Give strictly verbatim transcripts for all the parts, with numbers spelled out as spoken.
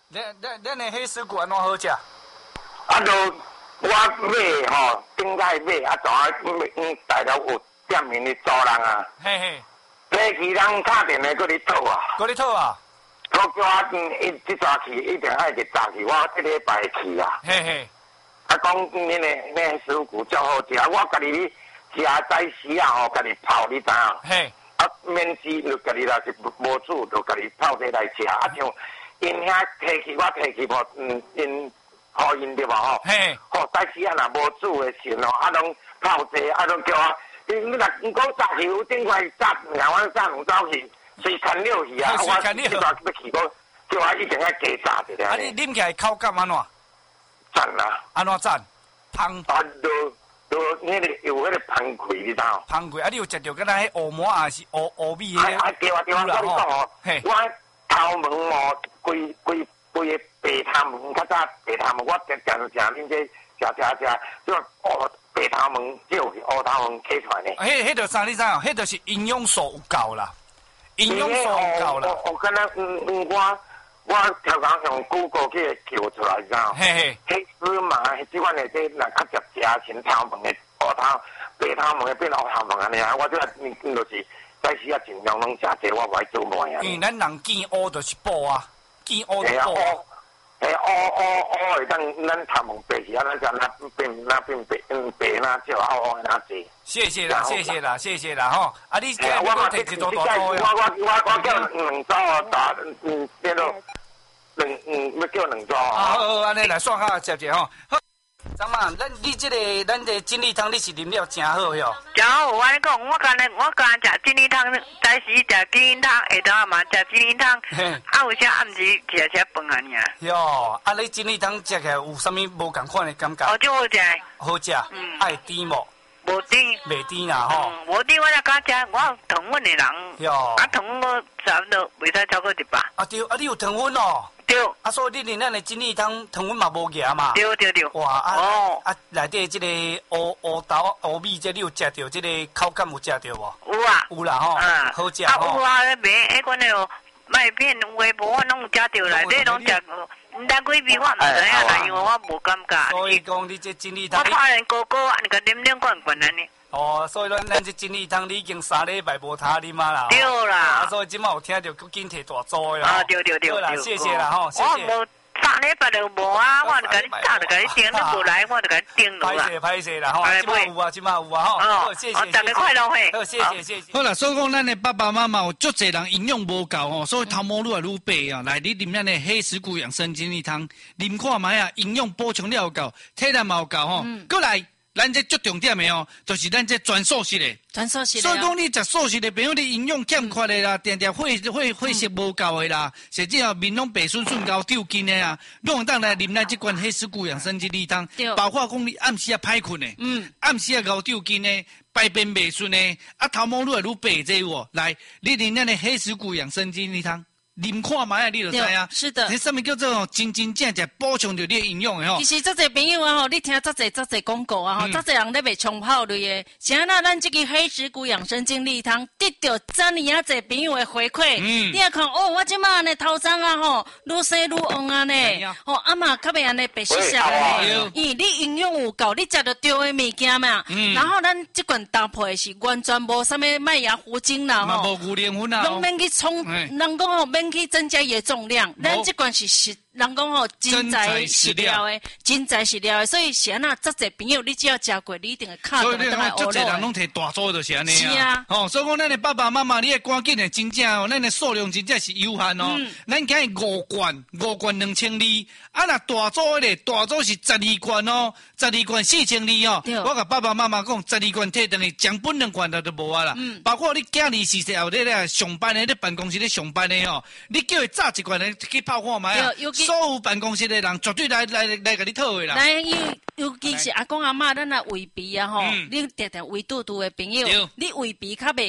咱咱咱的黑石骨安怎好食？ 啊，就我买吼，顶摆买啊，怎啊嗯，大了有店面的租人啊， 嘿嘿， 飞机人打电话过来讨啊， 过你讨啊？ 我叫我嗯，一即早起一定爱去早起，我一礼拜去啊。 嘿嘿， 啊，讲恁的恁的石骨较好食，我家己咧食早时啊吼，家己泡你知影？ 嘿， 啊，免煮就家己若是无煮，就家己泡这来食。啊，像因遐提去，我提去无，嗯，因互因对无吼？ 嘿， 吼，早时啊若无煮的时候，啊，拢泡这，啊，拢叫我，你你若你讲早起有顶块早，两晚早两早去，随牵了去啊！我即早要去讲，叫我一定要加炸一下。 啊，你啉起来口感安怎？ 赞啦！ 安怎赞？香。 啊，都都迄个有迄个香气，你知道？ 香气，啊，你有食着敢若迄乌毛还是乌乌米迄？ 啊，对啊对啊，我跟你讲哦，我头毛哦，规规规个白头毛，较早白头毛，我常常常恁这食食食，这哦白头毛，这是乌头毛起出来的。 迄迄着啥？你知影？迄着是营养素有够啦，营养素有够啦。 我我敢若嗯嗯我。我超讲用 Google 去叫出来，你知道？ 嘿嘿， 黑芝麻，即款的这若较食食成头毛的乌头、白头毛的变乌头毛安尼啊！我这嗯嗯就是早时啊尽量拢食这，我袂做糜啊。 因为咱人见乌就是补啊，见乌就补。 诶，乌乌乌会当咱头毛白时啊，咱就那变那变白嗯白那少乌乌那济。 谢谢啦，谢谢啦，谢谢啦吼！啊，你今日我我摕一组大组我我我我叫两组啊，打嗯变落。两嗯，要叫两组啊！ 好好，安尼来算下接者吼。好，张妈，咱你这个咱这精力汤你是啉了真好哟。 真好，我跟你讲，我刚才我刚才食精力汤，早时食精力汤，下昼嘛食精力汤，啊有啥暗时食食饭啊尔。 哟，啊你精力汤食起来有啥物无共款的感觉？ 哦，就好食。 好食，嗯，爱甜无？ 无甜。 袂甜啦吼。 无甜我才敢食，我有糖分的人。 哟。 啊糖分我差不多袂使超过一百。 啊对，啊你有糖分哦。 对， 啊，所以你连咱的精力汤糖分嘛无咸嘛。 对对对。 哇啊哦啊，内底即个乌乌豆、乌米，这你有食着？即个口感有食着无？ 有啊。 有啦吼，嗯，好食吼。 啊有啊，卖迄款的麦片、微波我拢有食着啦，你拢食。毋知几味我毋知影啦，因为我无感觉。 所以讲你这精力汤。 我怕人哥哥，你个啉两罐罐安尼。 哦，所以咱咱这精力汤你已经三礼拜无他啉啊啦。 对啦。 啊，所以今麦有听到，赶紧摕大组的啦。 啊，对对对。 好啦，谢谢啦吼，谢谢。 我无三礼拜就无啊，我就甲你打，就甲你订，你无来我就甲你订落啦。 歹势歹势啦吼，今麦有啊，今麦有啊吼。 好， 谢谢。 大家快乐嘿。 好，谢谢谢谢。好啦，所以讲咱的爸爸妈妈有足侪人营养无够吼，所以头毛愈来愈白啊。来，你啉咱的黑石骨养生精力汤，啉看卖啊，营养补充了有够，体力嘛有够吼。过来。咱这最重点的哦，就是咱这全素食的， 全素食的。 所以讲你食素食的朋友，你营养欠缺的啦，定定血血血色无够的啦，甚至哦面拢白顺顺、高丢筋的啊，拢用当来啉咱这罐黑石骨养生精力汤，包括讲你暗时啊歹困的，嗯，暗时啊高丢筋的，排便未顺的，啊头毛愈来愈白这有哦，来，你啉咱的黑石骨养生精力汤。啉看卖啊，你就知啊。 是的。 迄什么叫做哦，真真正正补充着你的营养的吼。 其实，足侪朋友啊吼，你听足侪足侪广告啊吼，足侪人咧卖冲泡类的。像那咱这个黑石骨养生精力汤，得到遮尔啊侪朋友的回馈。嗯。你啊看哦，我即马安尼头鬃啊吼，愈生愈黄啊呢。吼，啊嘛较袂安尼白死死啊呢。咦，你营养有够，你食着对的物件嘛。嗯。然后咱这罐搭配是完全无啥物麦芽糊精啦吼。 嘛无牛奶粉啊。 拢免去冲，人讲吼免。去增加伊的重量，咱这款是实，人讲吼真材实料的，真材实料的，所以是安那足侪朋友，你只要食过，你一定会卡到倒来学咯。足侪人拢摕大组就是安尼啊。 是啊， 哦，所以讲咱的爸爸妈妈，你要赶紧的，真正哦，咱的数量真正是有限哦。咱今日五罐，五罐两千二，啊那大组的，大组是十二罐哦，十二罐四千二哦。我甲爸爸妈妈讲，十二罐摕等于将本两罐都都无啊啦。包括你囝儿是时候咧咧上班的，咧办公室咧上班的哦。你叫伊炸一罐来去泡看卖啊！所有办公室的人绝对来来来甲你讨的啦。 来，尤尤其是阿公阿嬷，咱啊胃鼻啊吼，你定定胃肚肚的朋友，你胃鼻较袂开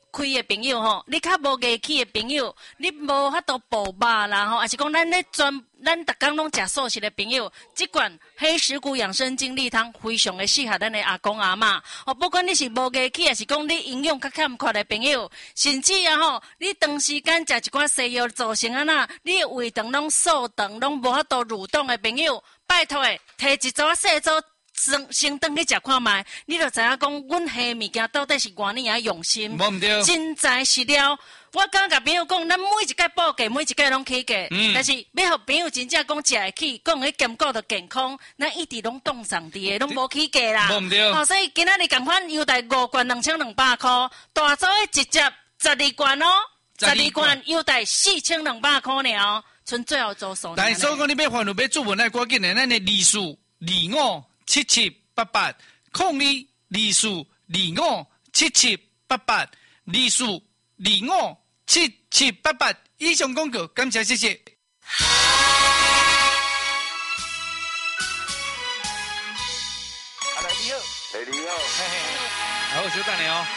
开的朋友吼，你较无毅气的朋友，你无法度补肉啦吼，还是讲咱咧专咱逐工拢食素食的朋友，即罐黑石骨养生精力汤非常的适合咱的阿公阿嬷。哦，不管你是无毅气，还是讲你营养较欠缺的朋友，甚至啊吼，你长时间食一寡西药造成啊那，你的胃肠拢缩肠，拢无法度蠕动的朋友，拜托诶，摕一组细组。先先等去食看卖，你就知影讲，阮下物件到底是偌尼啊用心， 无毋对， 真材实料。我刚甲朋友讲，咱每一届报价，每一届拢起价，嗯、但是要互朋友真正讲食会起，讲迄兼顾着健康，咱一直拢冻上伫的，拢无起价啦。 无毋对， 哦，所以今仔日共款优待五罐两千两百块，大组的一接十二罐哦，十二罐优待四千两百块了，剩最后组数。 但是所讲你要还有要注文来，赶紧的，咱的二四二五。七七八八，空一二四二五七七八八，二四二五七七八八。以上广告，感谢谢谢。 阿来你好，哎你好， 嘿嘿，好，小等你哦。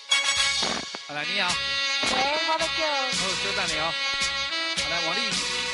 阿来你好， 喂，我要叫。 好，小等你哦。阿来王丽。